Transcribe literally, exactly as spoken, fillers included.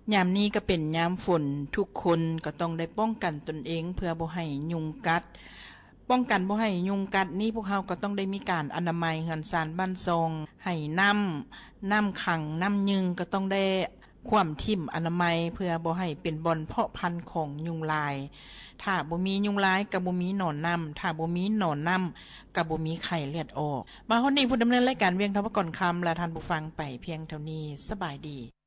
ยามนี้ก็เป็นยามฝนทุกคนก็ต้องได้ป้องกันตนเองเพื่อบ่ให้ยุงกัดป้องกันบ่ให้ยุงกัดนี้พวกเฮาก็ต้องได้มีการอนามัยเฮือนซานบ้านซองให้น้ำน้ำขังน้ำยึงก็ต้องได้ความทิ่มอนามัยเพื่อบ่ให้เป็นบ่อนเพาะพันธุ์ของยุงลายถ้าบ่มียุงลายก็บ่มีหนอนน้ำถ้าบ่มีหนอนน้ำก็บ่มีไข้เลือดออกมาฮอดนี้ผู้ดำเนินรายการเวียงทวกรคำและท่านผู้ฟังไปเพียงเท่านี้สบายดี